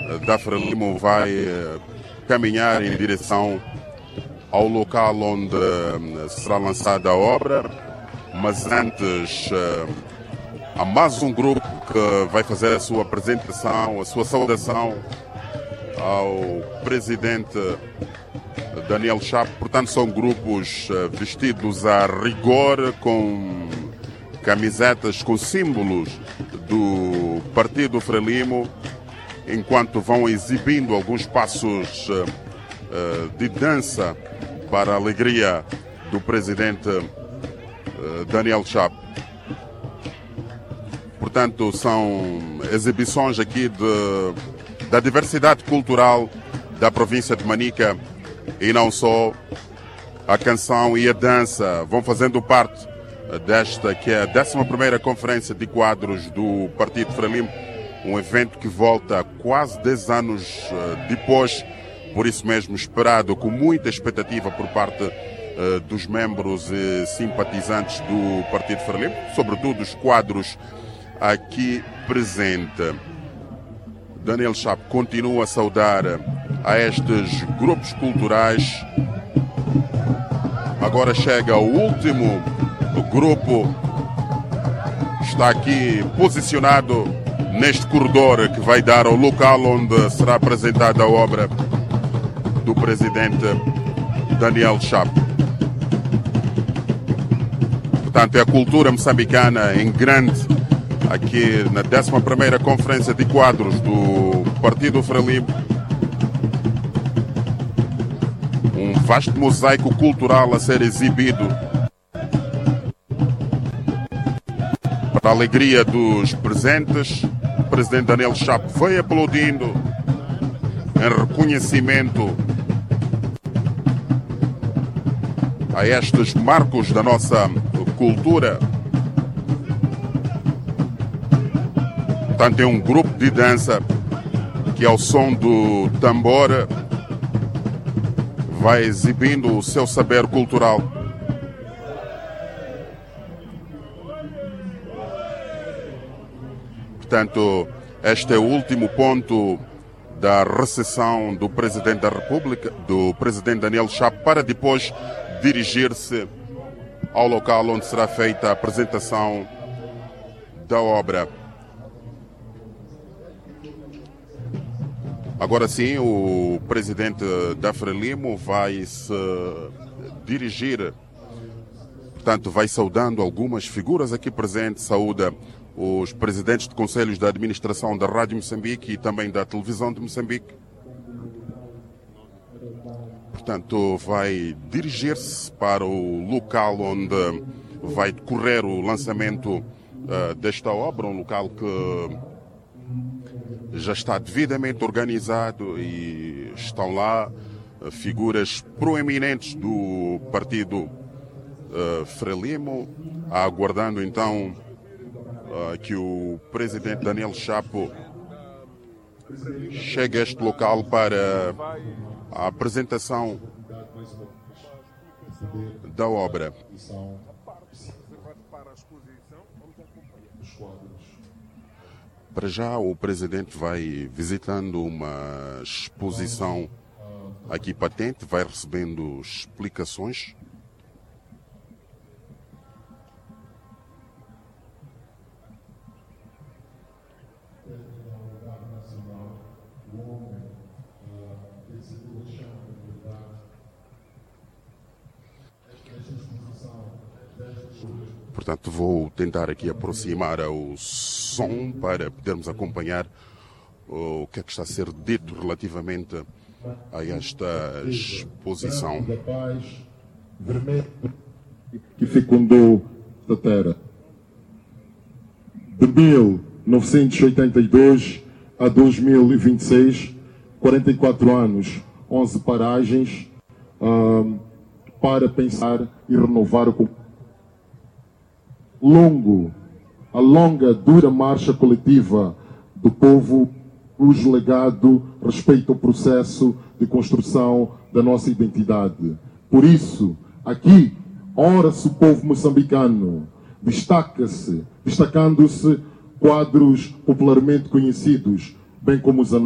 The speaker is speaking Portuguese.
da Frelimo vai caminhar em direção ao local onde será lançada a obra, mas antes há mais um grupo que vai fazer a sua apresentação, a sua saudação ao presidente Daniel Chapo. Portanto, são grupos vestidos a rigor, com camisetas com símbolos do Partido Frelimo, enquanto vão exibindo alguns passos de dança para a alegria do presidente Daniel Chapo. Portanto, são exibições aqui da diversidade cultural da província de Manica, e não só. A canção e a dança vão fazendo parte desta que é a 11ª Conferência de Quadros do Partido Frelimo, um evento que volta quase 10 anos depois, por isso mesmo esperado com muita expectativa por parte dos membros e simpatizantes do Partido Frelimo, sobretudo os quadros aqui presentes. Daniel Chapo continua a saudar a estes grupos culturais. Agora chega o último grupo, está aqui posicionado neste corredor que vai dar ao local onde será apresentada a obra do presidente Daniel Chapo. Portanto, é a cultura moçambicana em grande aqui na 11ª Conferência de Quadros do Partido Frelimo. Um vasto mosaico cultural a ser exibido para a alegria dos presentes. O presidente Daniel Chapo veio aplaudindo em reconhecimento a estes marcos da nossa cultura. Portanto, é um grupo de dança que, ao som do tambor, vai exibindo o seu saber cultural. Portanto, este é o último ponto da recepção do Presidente da República, do Presidente Daniel Chapo, para depois dirigir-se ao local onde será feita a apresentação da obra. Agora sim, o presidente da Frelimo vai se dirigir, portanto, vai saudando algumas figuras aqui presentes, saúda os presidentes de conselhos da administração da Rádio Moçambique e também da televisão de Moçambique. Portanto, vai dirigir-se para o local onde vai decorrer o lançamento desta obra, um local que já está devidamente organizado e estão lá figuras proeminentes do Partido Frelimo, aguardando então que o presidente Daniel Chapo chegue a este local para a apresentação da obra. Para já, o presidente vai visitando uma exposição aqui patente, vai recebendo explicações. Portanto, vou tentar aqui aproximar o som para podermos acompanhar o que é que está a ser dito relativamente a esta exposição. Da paz vermelha que fecundou a terra. De 1982 a 2026, 44 anos, 11 paragens para pensar e renovar o a longa, dura marcha coletiva do povo, cujo legado respeita o processo de construção da nossa identidade. Por isso, aqui, ora-se o povo moçambicano, destacando-se quadros popularmente conhecidos, bem como os